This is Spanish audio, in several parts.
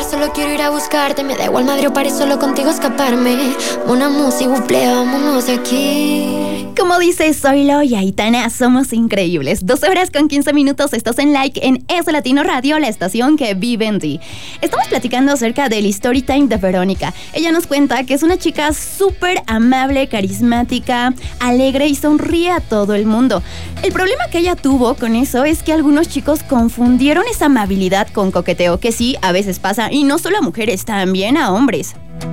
solo quiero ir a buscarte. Me da igual madre o paré solo contigo escaparme. Una música, buple, vámonos de aquí. Como dice Zoilo y Aitana, somos increíbles. 12 horas con 15 minutos, estás en Like en ES Latino Radio, la estación que vive en ti. Estamos platicando acerca del story time de Verónica. Ella nos cuenta que es una chica súper amable, carismática, alegre y sonríe a todo el mundo. El problema que ella tuvo con eso es que algunos chicos confundieron esa amabilidad con coqueteo, que sí, a veces pasa, y no solo a mujeres, también a hombres.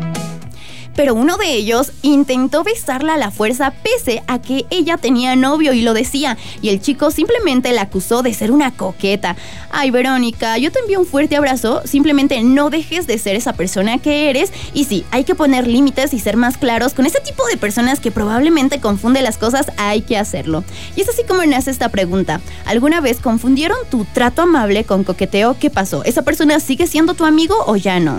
Pero uno de ellos intentó besarla a la fuerza pese a que ella tenía novio y lo decía, y el chico simplemente la acusó de ser una coqueta. Ay, Verónica, yo te envío un fuerte abrazo, simplemente no dejes de ser esa persona que eres, y sí, hay que poner límites y ser más claros con ese tipo de personas que probablemente confunde las cosas, hay que hacerlo. Y es así como nace esta pregunta. ¿Alguna vez confundieron tu trato amable con coqueteo? ¿Qué pasó? ¿Esa persona sigue siendo tu amigo o ya no?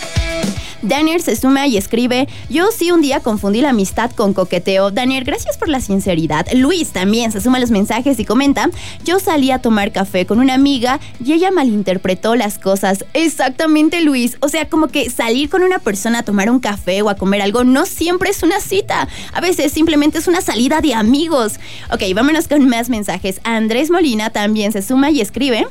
Daniel se suma y escribe: yo sí un día confundí la amistad con coqueteo. Daniel, gracias por la sinceridad. Luis también se suma a los mensajes y comenta: yo salí a tomar café con una amiga y ella malinterpretó las cosas. Exactamente, Luis. O sea, como que salir con una persona a tomar un café o a comer algo no siempre es una cita. A veces simplemente es una salida de amigos. Ok, vámonos con más mensajes. Andrés Molina también se suma y escribe: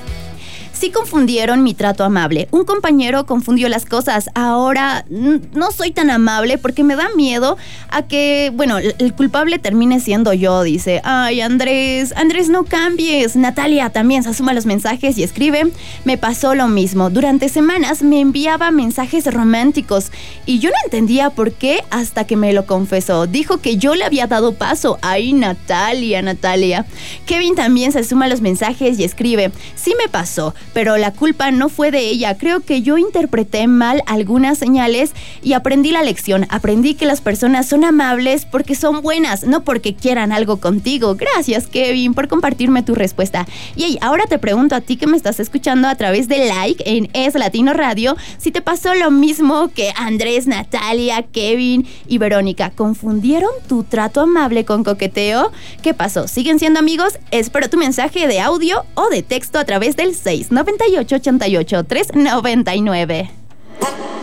sí confundieron mi trato amable. Un compañero confundió las cosas. Ahora no soy tan amable porque me da miedo a que, bueno, el culpable termine siendo yo, dice. Ay, Andrés, no cambies. Natalia también se suma a los mensajes y escribe: me pasó lo mismo. Durante semanas me enviaba mensajes románticos y yo no entendía por qué hasta que me lo confesó. Dijo que yo le había dado paso. Ay, Natalia. Kevin también se suma a los mensajes y escribe: sí me pasó, pero la culpa no fue de ella. Creo que yo interpreté mal algunas señales y aprendí la lección. Aprendí que las personas son amables porque son buenas, no porque quieran algo contigo. Gracias, Kevin, por compartirme tu respuesta. Y ahora te pregunto a ti que me estás escuchando a través de Like en ES Latino Radio, si te pasó lo mismo que Andrés, Natalia, Kevin y Verónica. ¿Confundieron tu trato amable con coqueteo? ¿Qué pasó? ¿Siguen siendo amigos? Espero tu mensaje de audio o de texto a través del 698-88-399.